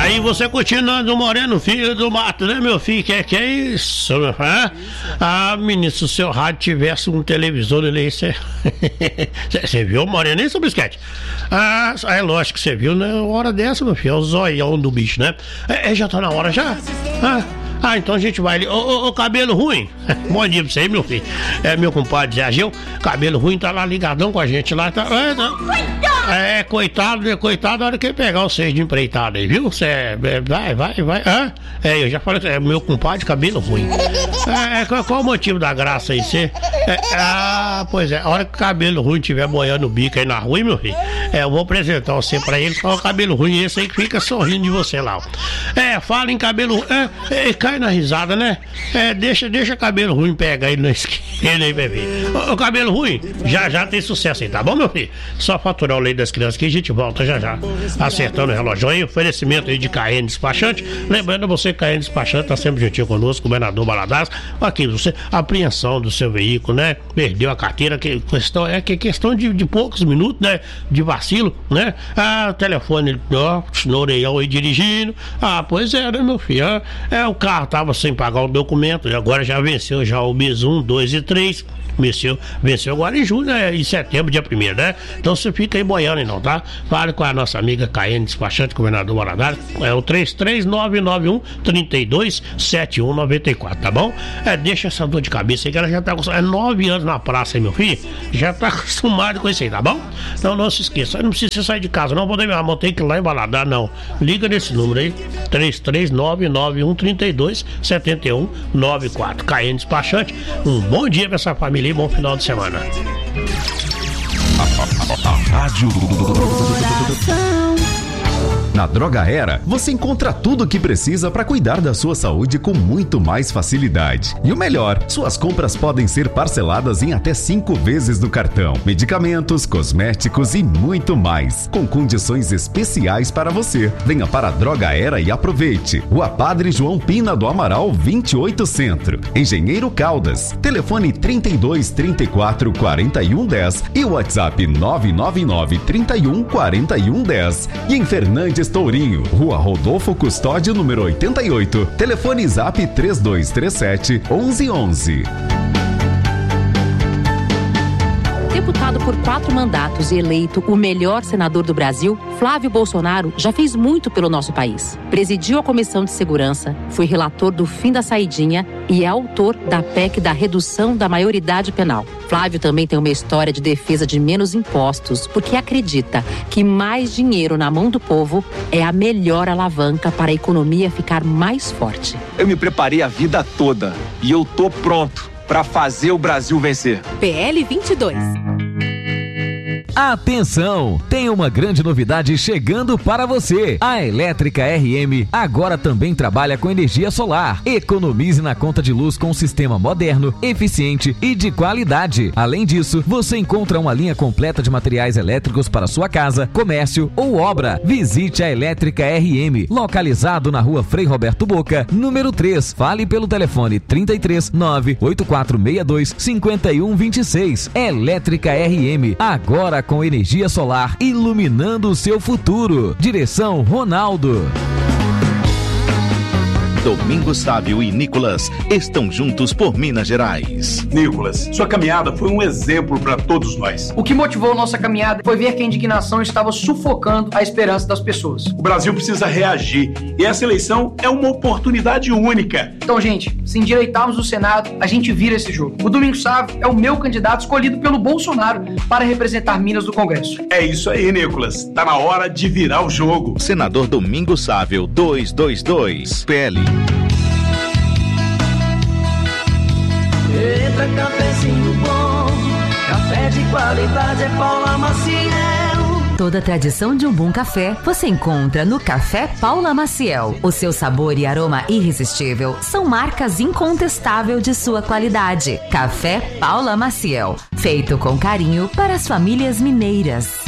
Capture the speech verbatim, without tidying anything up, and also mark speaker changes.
Speaker 1: Aí você continuando moreno, filho do mato, né, meu filho? Que, que é isso, meu filho? Ah, ah, menino, se o seu rádio tivesse um televisor ali, você. Você viu o moreno aí, seu bisquete? Ah, é lógico que você viu, né? Hora dessa, meu filho, é o zoião do bicho, né? É, é, já tá na hora já? Ah. Ah, então a gente vai ali. Ô, ô, ô, cabelo ruim. Bom dia pra você aí, meu filho. É, meu compadre Zé Ageu, cabelo ruim, tá lá ligadão com a gente lá. Tá, é, tá. É, coitado, coitado, na hora que ele pegar vocês de empreitado aí, viu? Você vai, vai, vai. Ah, é, eu já falei que é meu compadre, cabelo ruim. É, qual, qual o motivo da graça aí? Você. É, ah, pois é, a hora que o cabelo ruim estiver boiando o bico aí na rua, hein, meu filho? É, eu vou apresentar você pra ele, qual o cabelo ruim, esse aí que fica sorrindo de você lá. Ó. É, fala em cabelo ruim. É, é, cai na risada, né? É, deixa, deixa cabelo ruim, pega aí na esquerda aí, bebê. Ô, ô, cabelo ruim, já já tem sucesso aí, tá bom, meu filho? Só faturar o leite das crianças que a gente volta já já. Acertando o relógio aí, oferecimento aí de K N Despachante. Lembrando você, K N Despachante tá sempre juntinho conosco, governador Valadares. Aqui, você, apreensão do seu veículo, né? Perdeu a carteira, que questão, é que questão de, de poucos minutos, né? De vacilo, né? Ah, o telefone, ó, no orelhão aí dirigindo. Ah, pois é, né, meu filho? Ah, é, o carro tava sem pagar o documento, e agora já venceu já o mês um, dois e três. Venceu, venceu agora em julho, né? Em setembro, dia primeiro, né? Então você fica aí boiando e não, tá? Fale com a nossa amiga K N Despachante, governador Valadares. É o três três nove nove um, três dois sete um nove quatro, tá bom? É, deixa essa dor de cabeça aí, que ela já tá acostumada. É nove anos na praça aí, meu filho. Já tá acostumado com isso aí, tá bom? Então não se esqueça, não precisa sair de casa, não. Vou dar minha mão, tem que ir lá em Valadares, não. Liga nesse número aí, três três nove nove um, três dois sete um nove quatro. K N Despachante, um bom dia pra essa família. Bom final de semana.
Speaker 2: Rádio Na Droga Era, você encontra tudo o que precisa para cuidar da sua saúde com muito mais facilidade. E o melhor, suas compras podem ser parceladas em até cinco vezes no cartão. Medicamentos, cosméticos e muito mais, com condições especiais para você. Venha para a Droga Era e aproveite. Rua Padre João Pina do Amaral, vinte e oito Centro. Engenheiro Caldas. Telefone trinta e dois, trinta e quatro, quarenta e um, dez e o WhatsApp nove nove nove, trinta e um, quarenta e um, dez. E em Fernandes Tourinho, Rua Rodolfo Custódio, número oitenta e oito. Telefone Zap três dois três sete, onze onze.
Speaker 3: Deputado por quatro mandatos e eleito o melhor senador do Brasil, Flávio Bolsonaro já fez muito pelo nosso país. Presidiu a Comissão de Segurança, foi relator do fim da saidinha e é autor da P E C da redução da maioridade penal. Flávio também tem uma história de defesa de menos impostos, porque acredita que mais dinheiro na mão do povo é a melhor alavanca para a economia ficar mais forte.
Speaker 4: Eu me preparei a vida toda e eu tô pronto para fazer o Brasil vencer.
Speaker 3: P L vinte e dois.
Speaker 5: Atenção! Tem uma grande novidade chegando para você. A Elétrica R M agora também trabalha com energia solar. Economize na conta de luz com um sistema moderno, eficiente e de qualidade. Além disso, você encontra uma linha completa de materiais elétricos para sua casa, comércio ou obra. Visite a Elétrica R M, localizado na Rua Frei Roberto Boca, número três. Fale pelo telefone trinta e três, nove oito quatro seis dois, cinco um dois seis. Elétrica R M, agora com energia solar, iluminando o seu futuro. Direção Ronaldo.
Speaker 2: Domingos Sávio e Nicolas estão juntos por Minas Gerais.
Speaker 6: Nicolas, sua caminhada foi um exemplo para todos nós.
Speaker 7: O que motivou nossa caminhada foi ver que a indignação estava sufocando a esperança das pessoas.
Speaker 6: O Brasil precisa reagir e essa eleição é uma oportunidade única.
Speaker 7: Então, gente, se endireitarmos o Senado, a gente vira esse jogo. O Domingos Sávio é o meu candidato escolhido pelo Bolsonaro para representar Minas no Congresso.
Speaker 6: É isso aí, Nicolas. Tá na hora de virar o jogo.
Speaker 2: Senador Domingos Sávio, duzentos e vinte e dois, P L.
Speaker 8: Eita, cafezinho bom, café de qualidade é Paula Maciel.
Speaker 9: Toda a tradição de um bom café você encontra no Café Paula Maciel. O seu sabor e aroma irresistível são marcas incontestáveis de sua qualidade. Café Paula Maciel, feito com carinho para as famílias mineiras.